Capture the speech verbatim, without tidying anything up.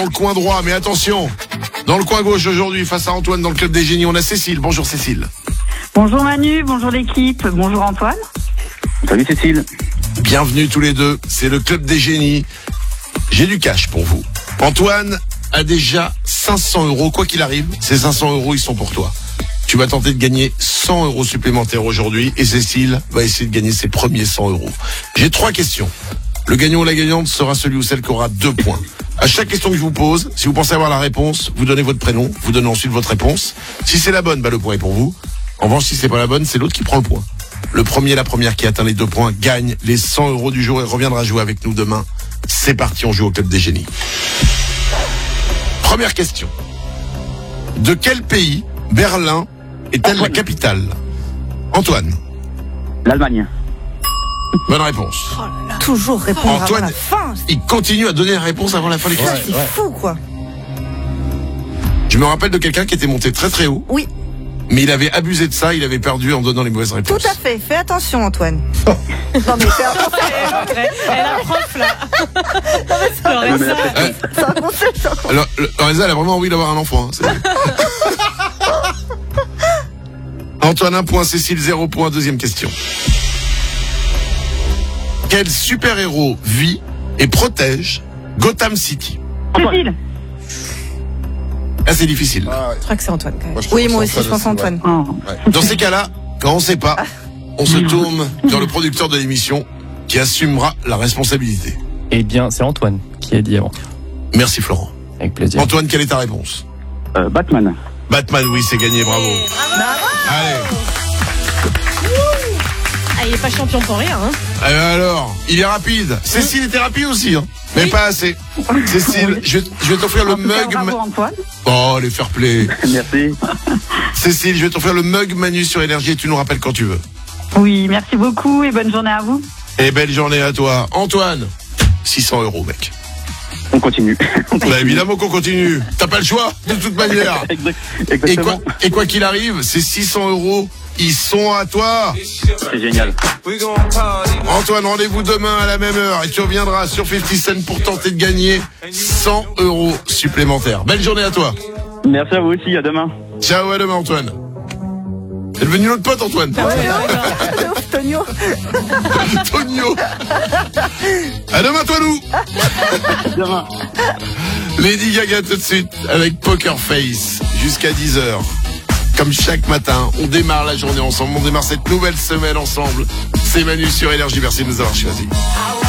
Dans le coin droit, mais attention, dans le coin gauche aujourd'hui, face à Antoine dans le Club des Génies, on a Cécile. Bonjour Cécile. Bonjour Manu, bonjour l'équipe, bonjour Antoine. Salut Cécile. Bienvenue tous les deux, c'est le Club des Génies. J'ai du cash pour vous. Antoine a déjà cinq cents euros, quoi qu'il arrive, ces cinq cents euros, ils sont pour toi. Tu vas tenter de gagner cent euros supplémentaires aujourd'hui et Cécile va essayer de gagner ses premiers cent euros. J'ai trois questions. Le gagnant ou la gagnante sera celui ou celle qui aura deux points. À chaque question que je vous pose, si vous pensez avoir la réponse, vous donnez votre prénom, vous donnez ensuite votre réponse. Si c'est la bonne, bah le point est pour vous. En revanche, si c'est pas la bonne, c'est l'autre qui prend le point. Le premier, la première qui atteint les deux points gagne les cent euros du jour et reviendra jouer avec nous demain. C'est parti, on joue au Club des Génies. Première question. De quel pays Berlin est-elle la capitale? Antoine. L'Allemagne. Bonne réponse. Oh là là. Toujours répondre Antoine, avant la fin. il continue à donner la réponse avant la fin des questions. C'est fou, quoi. Je me rappelle de quelqu'un qui était monté très très haut, Oui, mais il avait abusé de ça, il avait perdu en donnant les mauvaises tout réponses. à fait. Fais attention, Antoine. Non, mais fais attention. Elle a un prof là. Non, mais après, Euh, C'est un concept, c'est un concept. alors, le- Lorenza, elle a vraiment envie d'avoir un enfant. Hein, c'est- Antoine, un point, Cécile, zéro point. Deuxième question. Quel super-héros vit et protège Gotham City? Cécile. Ah, c'est difficile. Ah, Je crois que c'est Antoine quand même. moi, je Oui, pense moi à aussi, je pense à Antoine Antoine. Oh. Dans ces cas-là, quand on sait pas, on se tourne vers le producteur de l'émission qui assumera la responsabilité. Eh bien, c'est Antoine qui a dit avant. Merci Florent. Avec plaisir. Antoine, quelle est ta réponse? euh, Batman. Batman, oui, c'est gagné, bravo. Allez. Ah, il est pas champion pour rien. Hein. Euh, alors, il est rapide. Cécile était rapide aussi, hein, mais Oui. pas assez. Cécile, je vais, je vais t'offrir le En tout cas, mug. bravo Antoine. Oh, les fair play. Merci. Cécile, je vais t'offrir le mug Manu sur Énergie et tu nous rappelles quand tu veux. Oui, merci beaucoup et bonne journée à vous. Et belle journée à toi. Antoine, six cents euros, mec. On continue. Bah, évidemment qu'on continue. T'as pas le choix, de toute manière. Exact- Et quoi, Exactement. et quoi qu'il arrive, ces six cents euros, ils sont à toi. C'est génial. Antoine, rendez-vous demain à la même heure et tu reviendras sur cinquante Cent pour tenter de gagner cent euros supplémentaires. Belle journée à toi. Merci à vous aussi. À demain. Ciao, à demain, Antoine. C'est devenu notre pote, Antoine. Tonio. Tonio. À demain, toi, nous. À demain. Lady Gaga tout de suite avec Poker Face jusqu'à dix heures. Comme chaque matin, on démarre la journée ensemble, on démarre cette nouvelle semaine ensemble. C'est Manu sur Énergie, merci de nous avoir choisis.